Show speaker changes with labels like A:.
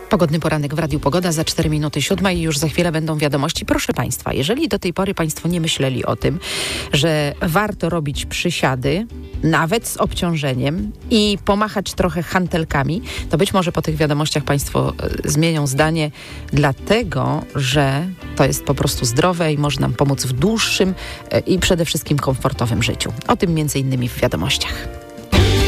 A: Pogodny poranek w Radiu Pogoda, za 4 minuty 7 i już za chwilę będą wiadomości. Proszę Państwa, jeżeli do tej pory Państwo nie myśleli o tym, że warto robić przysiady, nawet z obciążeniem i pomachać trochę hantelkami, to być może po tych wiadomościach Państwo zmienią zdanie, dlatego, że to jest po prostu zdrowe i może nam pomóc w dłuższym i przede wszystkim komfortowym życiu. O tym między innymi w wiadomościach.